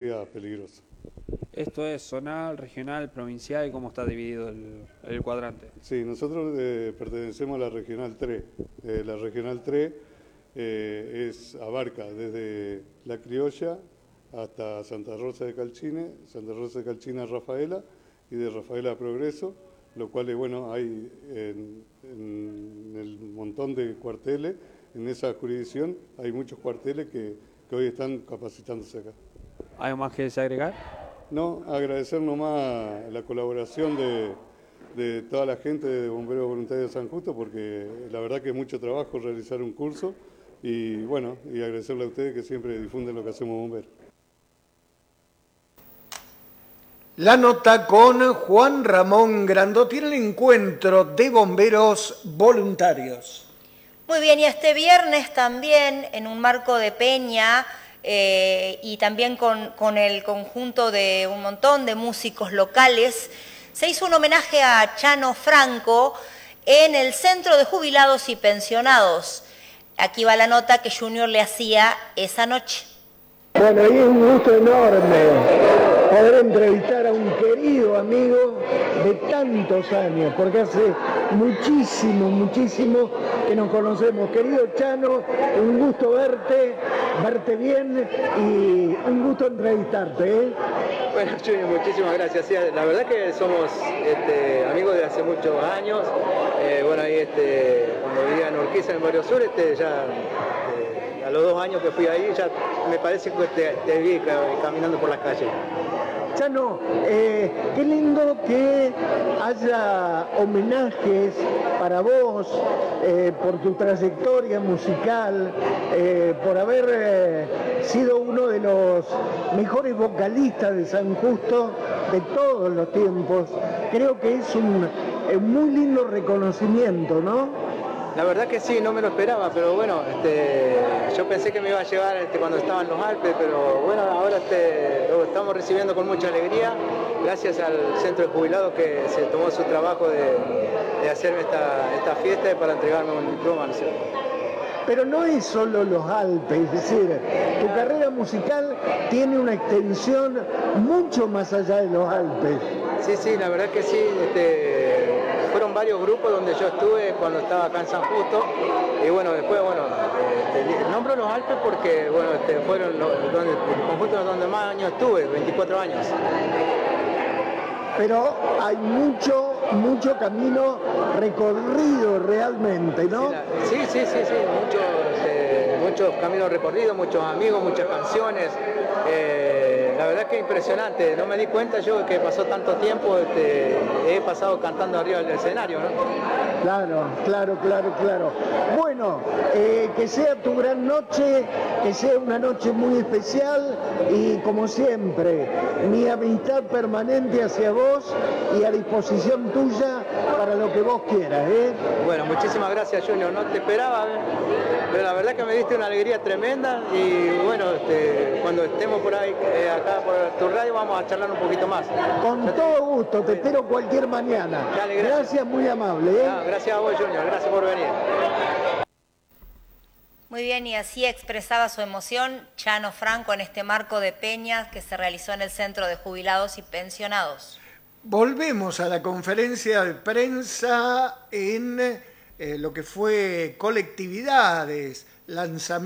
áreas peligrosas. Esto es zonal, regional, provincial, ¿cómo está dividido el cuadrante? Sí, nosotros pertenecemos a la Regional 3. La Regional 3 abarca desde La Criolla hasta Santa Rosa de Calchine a Rafaela y de Rafaela a Progreso, lo cual, bueno, hay en el montón de cuarteles, en esa jurisdicción hay muchos cuarteles que hoy están capacitándose acá. ¿Hay más que desagregar? No, agradecer nomás la colaboración de toda la gente de Bomberos Voluntarios de San Justo, porque la verdad que es mucho trabajo realizar un curso y bueno, y agradecerle a ustedes que siempre difunden lo que hacemos bomberos. La nota con Juan Ramón Grandotti en el encuentro de bomberos voluntarios. Muy bien, y este viernes también en un marco de peña y también con el conjunto de un montón de músicos locales, se hizo un homenaje a Chano Franco en el Centro de Jubilados y Pensionados. Aquí va la nota que Junior le hacía esa noche. Bueno, y es un gusto enorme poder entrevistar a un querido amigo de tantos años, porque hace muchísimo que nos conocemos. Querido Chano, un gusto verte bien y un gusto entrevistarte, ¿eh? Bueno, Junior, muchísimas gracias. Sí, la verdad que somos amigos de hace muchos años. Bueno, ahí cuando vivía en Urquiza, en Barrio Sur, ya a los 2 años que fui ahí, ya me parece que te vi caminando por las calles. Chano, qué lindo que haya homenajes para vos, por tu trayectoria musical, por haber sido uno de los mejores vocalistas de San Justo de todos los tiempos. Creo que es un muy lindo reconocimiento, ¿no? La verdad que sí, no me lo esperaba, pero bueno, yo pensé que me iba a llevar cuando estaba en los Alpes, pero bueno, ahora lo estamos recibiendo con mucha alegría, gracias al Centro de Jubilados que se tomó su trabajo de hacerme esta fiesta para entregarme un diploma, ¿no? Pero no es solo los Alpes, es decir, tu carrera musical tiene una extensión mucho más allá de los Alpes. Sí, la verdad que sí. Fueron varios grupos donde yo estuve cuando estaba acá en San Justo y bueno, después, bueno, nombro los Alpes porque, bueno, fueron el conjunto donde más años estuve, 24 años. Pero hay mucho camino recorrido realmente, ¿no? Sí, muchos caminos recorridos, muchos amigos, muchas canciones. La verdad que es impresionante, no me di cuenta yo que pasó tanto tiempo, he pasado cantando arriba del escenario, ¿no? Claro. Bueno, que sea tu gran noche, que sea una noche muy especial y como siempre, mi amistad permanente hacia vos y a disposición tuya para lo que vos quieras, ¿eh? Bueno, muchísimas gracias, Junior, no te esperaba, pero la verdad que me diste una alegría tremenda y bueno, cuando estemos por ahí, acá por tu radio, vamos a charlar un poquito más. Con todo gusto, te espero cualquier mañana. Dale, gracias, muy amable, ¿eh? No, gracias a vos, Junior, gracias por venir. Muy bien, y así expresaba su emoción Chano Franco en este marco de peñas que se realizó en el Centro de Jubilados y Pensionados. Volvemos a la conferencia de prensa en lo que fue colectividades, lanzamientos.